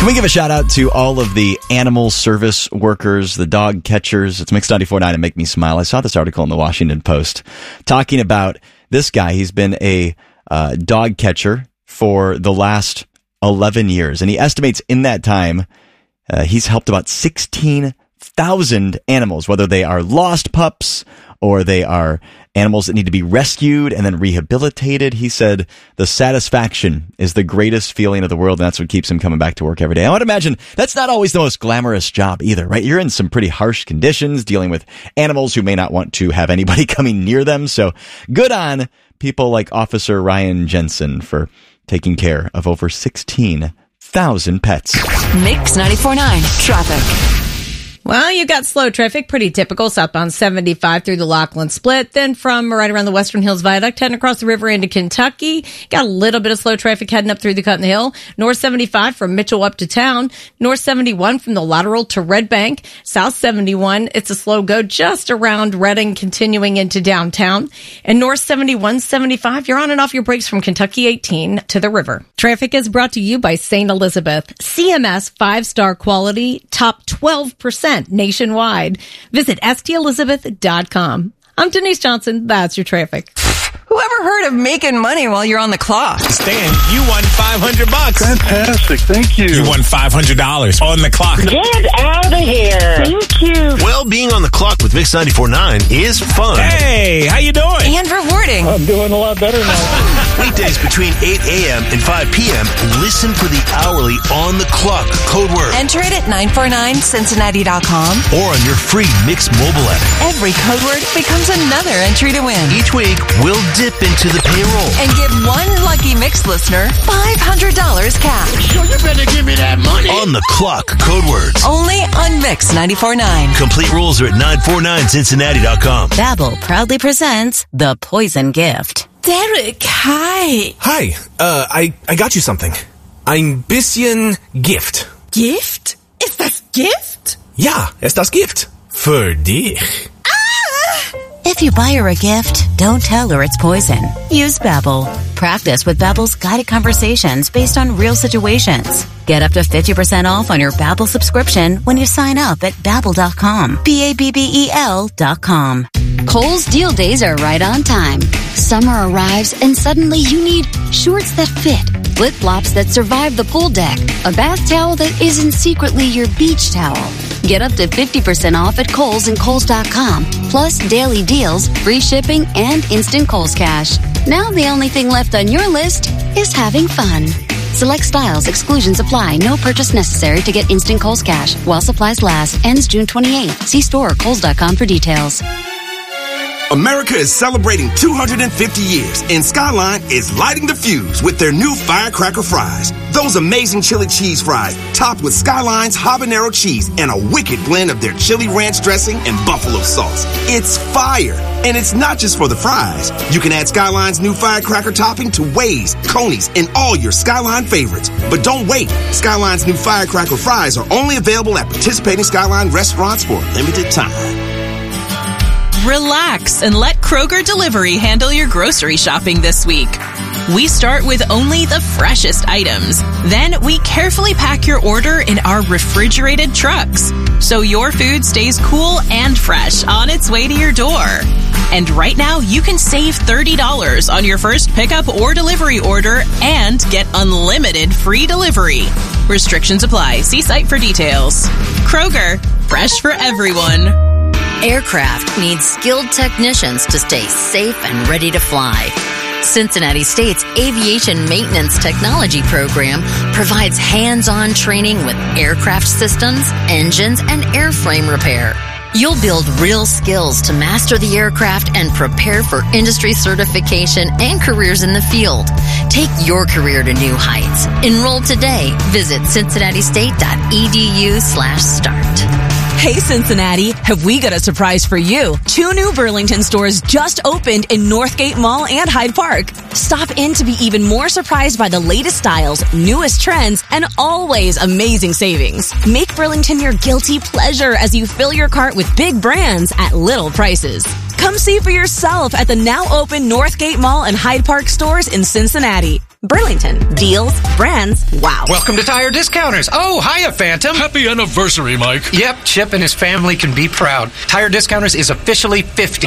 Can we give a shout out to all of the animal service workers, the dog catchers? It's Mix 94.9 and Make Me Smile. I saw this article in the Washington Post talking about this guy. He's been a dog catcher for the last 11 years. And he estimates in that time, he's helped about 16,000 animals, whether they are lost pups or they are animals that need to be rescued and then rehabilitated. He said the satisfaction is the greatest feeling of the world, and that's what keeps him coming back to work every day. I would imagine that's not always the most glamorous job either, right? You're in some pretty harsh conditions dealing with animals who may not want to have anybody coming near them. So good on people like Officer Ryan Jensen for taking care of over 16,000 pets. Mix 94.9 traffic. Well, you got slow traffic, pretty typical, southbound 75 through the Laughlin Split. Then from right around the Western Hills Viaduct, heading across the river into Kentucky. Got a little bit of slow traffic heading up through the Cotton Hill. North 75 from Mitchell up to town. North 71 from the Lateral to Red Bank. South 71, it's a slow go just around Reading, continuing into downtown. And North 71, 75, you're on and off your brakes from Kentucky 18 to the river. Traffic is brought to you by St. Elizabeth. CMS 5-star quality, top 12% nationwide. Visit stelizabeth.com. I'm Denise Johnson. That's your traffic. Whoever heard of making money while you're on the clock? Stan, you won $500. Fantastic. Thank you. You won $500 on the clock. Get out of here. Thank you. Well, being on the clock with Mix 94.9 is fun. Hey, how you doing? And rewarding. I'm doing a lot better now. Weekdays between 8 a.m. and 5 p.m., listen for the hourly on the clock code word. Enter it at 949cincinnati.com. Or on your free Mix mobile app. Every code word becomes another entry to win. Each week, we'll dip into the payroll and give one lucky Mix listener $500 cash. So you better give me that money. On the clock code words. Only on Mix 94.9. Complete rules are at 949cincinnati.com. Babbel proudly presents The Poison Gift. Derek, hi. Hi, I got you something. Ein bisschen Gift. Gift? Ist das Gift? Ja, ist das Gift. Für dich. If you buy her a gift, don't tell her it's poison. Use Babbel. Practice with Babbel's guided conversations based on real situations. Get up to 50% off on your Babbel subscription when you sign up at Babbel.com. Babbel.com. Kohl's deal days are right on time. Summer arrives and suddenly you need shorts that fit, flip-flops that survive the pool deck, a bath towel that isn't secretly your beach towel. Get up to 50% off at Kohl's and Kohl's.com, plus daily deals, free shipping, and instant Kohl's Cash. Now the only thing left on your list is having fun. Select styles, exclusions apply, no purchase necessary to get instant Kohl's Cash. While supplies last, ends June 28th. See store or Kohl's.com for details. America is celebrating 250 years, and Skyline is lighting the fuse with their new firecracker fries. Those amazing chili cheese fries, topped with Skyline's habanero cheese and a wicked blend of their chili ranch dressing and buffalo sauce. It's fire, and it's not just for the fries. You can add Skyline's new firecracker topping to Waze, Coney's, and all your Skyline favorites. But don't wait. Skyline's new firecracker fries are only available at participating Skyline restaurants for a limited time. Relax and let Kroger Delivery handle your grocery shopping this week. We start with only the freshest items. Then we carefully pack your order in our refrigerated trucks, so your food stays cool and fresh on its way to your door. And right now, you can save $30 on your first pickup or delivery order and get unlimited free delivery. Restrictions apply. See site for details. Kroger, fresh for everyone. Aircraft needs skilled technicians to stay safe and ready to fly. Cincinnati State's Aviation Maintenance Technology Program provides hands-on training with aircraft systems, engines, and airframe repair. You'll build real skills to master the aircraft and prepare for industry certification and careers in the field. Take your career to new heights. Enroll today. Visit cincinnatistate.edu/start. Hey Cincinnati, have we got a surprise for you? 2 new Burlington stores just opened in Northgate Mall and Hyde Park. Stop in to be even more surprised by the latest styles, newest trends, and always amazing savings. Make Burlington your guilty pleasure as you fill your cart with big brands at little prices. Come see for yourself at the now open Northgate Mall and Hyde Park stores in Cincinnati. Burlington. Deals, brands, wow. Welcome to Tire Discounters. Oh, hiya, Phantom. Happy anniversary, Mike. Yep, Chip and his family can be proud. Tire Discounters is officially 50.